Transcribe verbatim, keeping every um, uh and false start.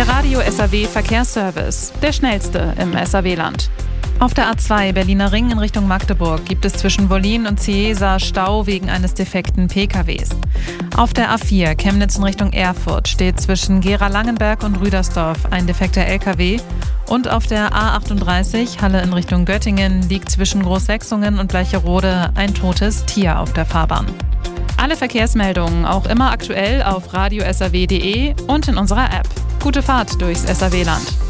Der Radio S A W Verkehrsservice, der schnellste im S A W-Land. Auf der A zwei Berliner Ring in Richtung Magdeburg gibt es zwischen Wollin und Cieza Stau wegen eines defekten P K Ws. Auf der A vier Chemnitz in Richtung Erfurt steht zwischen Gera-Langenberg und Rüdersdorf ein defekter L K W. Und auf der A achtunddreißig Halle in Richtung Göttingen liegt zwischen Großwechsungen und Bleicherode ein totes Tier auf der Fahrbahn. Alle Verkehrsmeldungen auch immer aktuell auf radio s a w punkt d e und in unserer App. Gute Fahrt durchs S A W-Land.